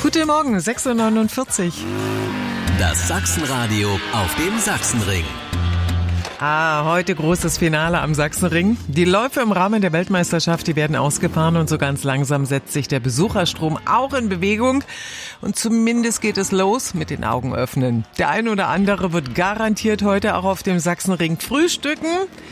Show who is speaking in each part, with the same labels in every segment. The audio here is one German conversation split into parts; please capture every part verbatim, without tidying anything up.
Speaker 1: Guten Morgen, sechs Uhr neunundvierzig.
Speaker 2: Das Sachsenradio auf dem Sachsenring.
Speaker 1: Ah, heute großes Finale am Sachsenring. Die Läufe im Rahmen der Weltmeisterschaft, die werden ausgefahren und so ganz langsam setzt sich der Besucherstrom auch in Bewegung. Und zumindest geht es los mit den Augen öffnen. Der ein oder andere wird garantiert heute auch auf dem Sachsenring frühstücken.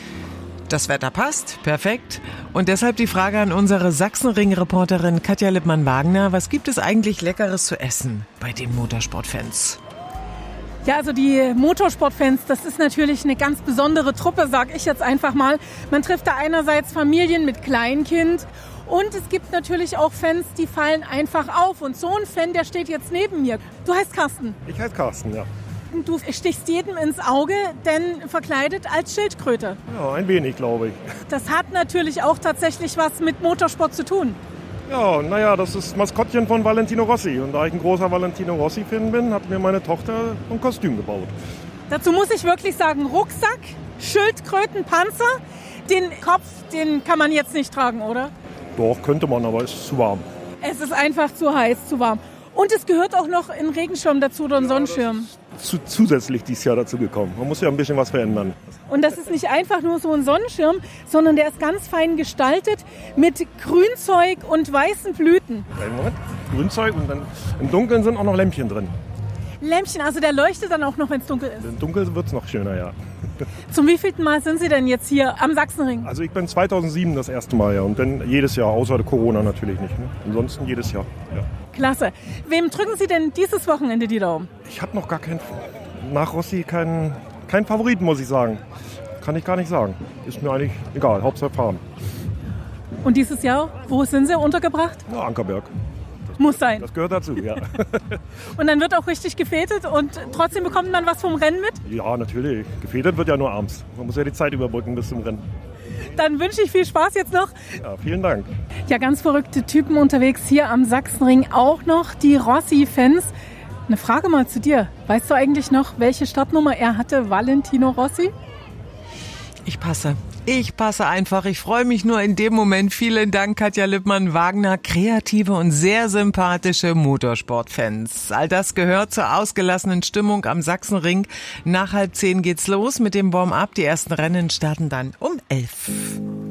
Speaker 1: Das Wetter passt, perfekt. Und deshalb die Frage an unsere Sachsenring-Reporterin Katja Lippmann-Wagner. Was gibt es eigentlich Leckeres zu essen bei den Motorsportfans?
Speaker 3: Ja, also die Motorsportfans, das ist natürlich eine ganz besondere Truppe, sag ich jetzt einfach mal. Man trifft da einerseits Familien mit Kleinkind und es gibt natürlich auch Fans, die fallen einfach auf. Und so ein Fan, der steht jetzt neben mir. Du heißt Carsten.
Speaker 4: Ich heiße Carsten, ja.
Speaker 3: Du stichst jedem ins Auge, denn verkleidet als Schildkröte.
Speaker 4: Ja, ein wenig, glaube ich.
Speaker 3: Das hat natürlich auch tatsächlich was mit Motorsport zu tun.
Speaker 4: Ja, naja, das ist Maskottchen von Valentino Rossi. Und da ich ein großer Valentino Rossi-Fan bin, hat mir meine Tochter ein Kostüm gebaut.
Speaker 3: Dazu muss ich wirklich sagen, Rucksack, Schildkrötenpanzer, den Kopf, den kann man jetzt nicht tragen, oder?
Speaker 4: Doch, könnte man, aber es ist zu warm.
Speaker 3: Es ist einfach zu heiß, zu warm. Und es gehört auch noch ein Regenschirm dazu oder ein
Speaker 4: ja,
Speaker 3: Sonnenschirm.
Speaker 4: Zu, zusätzlich dieses Jahr dazu gekommen. Man muss ja ein bisschen was verändern.
Speaker 3: Und das ist nicht einfach nur so ein Sonnenschirm, sondern der ist ganz fein gestaltet mit Grünzeug und weißen Blüten.
Speaker 4: Einen Moment. Grünzeug und dann im Dunkeln sind auch noch Lämpchen drin.
Speaker 3: Lämpchen, also der leuchtet dann auch noch, wenn es dunkel ist.
Speaker 4: Im Dunkeln wird es noch schöner, ja.
Speaker 3: Zum wievielten Mal sind Sie denn jetzt hier am Sachsenring?
Speaker 4: Also ich bin zweitausendsieben das erste Mal, ja. Und dann jedes Jahr, außer Corona natürlich nicht. Ne? Ansonsten jedes Jahr, ja.
Speaker 3: Klasse. Wem drücken Sie denn dieses Wochenende die Daumen?
Speaker 4: Ich habe noch gar keinen, nach Rossi keinen kein Favoriten, muss ich sagen. Kann ich gar nicht sagen. Ist mir eigentlich egal, Hauptsache fahren.
Speaker 3: Und dieses Jahr, wo sind Sie untergebracht?
Speaker 4: Na, Ankerberg. Das
Speaker 3: Muss sein.
Speaker 4: Das gehört dazu, ja.
Speaker 3: Und dann wird auch richtig gefetet und trotzdem bekommt man was vom Rennen mit?
Speaker 4: Ja, natürlich. Gefedert wird ja nur abends. Man muss ja die Zeit überbrücken bis zum Rennen.
Speaker 3: Dann wünsche ich viel Spaß jetzt noch.
Speaker 4: Ja, vielen Dank.
Speaker 3: Ja, ganz verrückte Typen unterwegs hier am Sachsenring. Auch noch die Rossi-Fans. Eine Frage mal zu dir. Weißt du eigentlich noch, welche Startnummer er hatte, Valentino Rossi?
Speaker 1: Ich passe. Ich passe einfach. Ich freue mich nur in dem Moment. Vielen Dank, Katja Lippmann-Wagner. Kreative und sehr sympathische Motorsportfans. All das gehört zur ausgelassenen Stimmung am Sachsenring. Nach halb zehn geht's los mit dem Warm-up. Die ersten Rennen starten dann um elf.